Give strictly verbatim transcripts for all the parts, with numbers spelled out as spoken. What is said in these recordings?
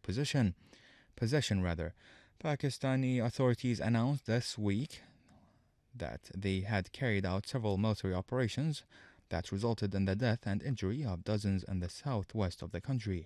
position. Possession rather. Pakistani authorities announced this week that they had carried out several military operations that resulted in the death and injury of dozens in the southwest of the country.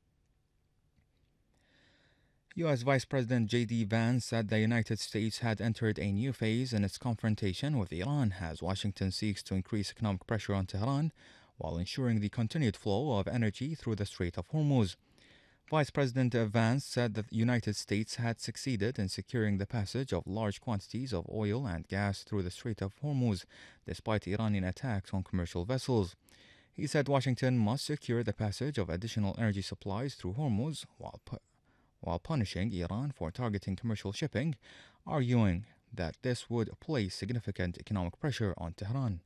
U S Vice President J D Vance said the United States had entered a new phase in its confrontation with Iran as Washington seeks to increase economic pressure on Tehran while ensuring the continued flow of energy through the Strait of Hormuz. Vice President Vance said that the United States had succeeded in securing the passage of large quantities of oil and gas through the Strait of Hormuz, despite Iranian attacks on commercial vessels. He said Washington must secure the passage of additional energy supplies through Hormuz while, pu- while punishing Iran for targeting commercial shipping, arguing that this would place significant economic pressure on Tehran.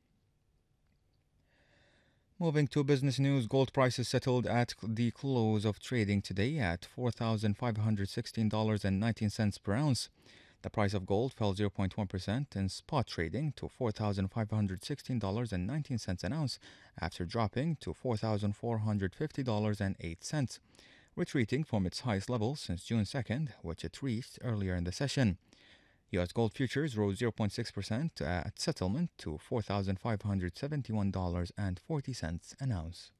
Moving to business news, gold prices settled at the close of trading today at four thousand five hundred sixteen dollars and nineteen cents per ounce. The price of gold fell zero point one percent in spot trading to four thousand five hundred sixteen dollars and nineteen cents an ounce after dropping to four thousand four hundred fifty dollars and eight cents, retreating from its highest level since June second, which it reached earlier in the session. U S gold futures rose zero point six percent at settlement to four thousand five hundred seventy-one dollars and forty cents an ounce.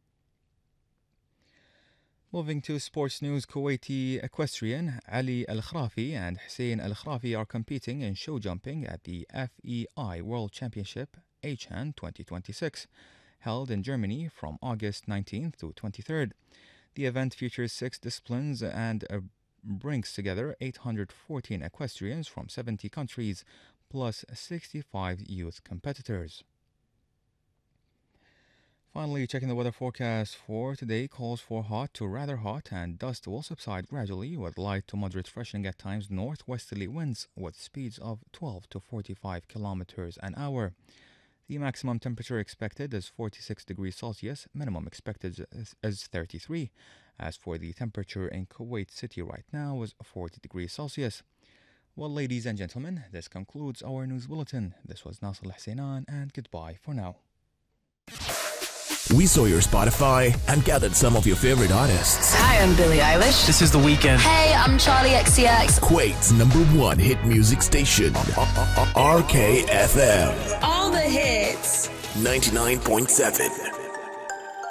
Moving to sports news, Kuwaiti equestrian Ali Al Khrafi and Hussein Al Khrafi are competing in show jumping at the F E I World Championship H N twenty twenty-six, held in Germany from August nineteenth to twenty-third. The event features six disciplines and a brings together eight hundred fourteen equestrians from seventy countries, plus sixty-five youth competitors. Finally, checking the weather forecast for today calls for hot to rather hot, and dust will subside gradually with light to moderate freshening at times northwesterly winds with speeds of twelve to forty-five kilometers an hour. The maximum temperature expected is forty-six degrees Celsius, minimum expected is, is thirty-three. As for the temperature in Kuwait City right now is forty degrees Celsius. Well, ladies and gentlemen, this concludes our news bulletin. This was Nasser Al-Husainan, and goodbye for now. We saw your Spotify and gathered some of your favorite artists. Hi, I'm Billie Eilish. This is The Weeknd. Hey, I'm Charlie X C X. Kuwait's number one hit music station, R K F M. All the hits. ninety-nine point seven.